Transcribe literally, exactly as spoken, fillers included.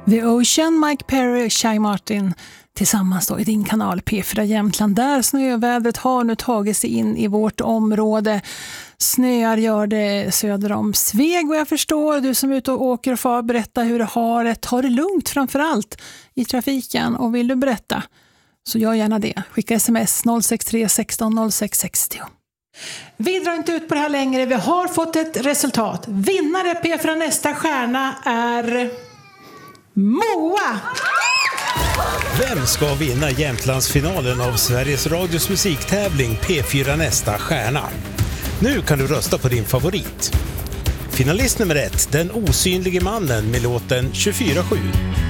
The Ocean, Mike Perry, Shy Martin tillsammans då i din kanal P fyra Jämtland. Där snövädret har nu tagit sig in i vårt område. Snöar gör det söder om Sveg vad jag förstår. Du som är ute och åker och far, berätta hur du har det. Ta det lugnt framförallt i trafiken, och vill du berätta så gör gärna det. Skicka sms noll sex tre sexton noll sex sextio. Vi drar inte ut på det här längre. Vi har fått ett resultat. Vinnare P fyra Nästa stjärna är Moa. Vem ska vinna Jämtlandsfinalen av Sveriges Radios musiktävling P fyra Nästa stjärna? Nu kan du rösta på din favorit. Finalist nummer ett, Den osynlige mannen med låten tjugofyra sju.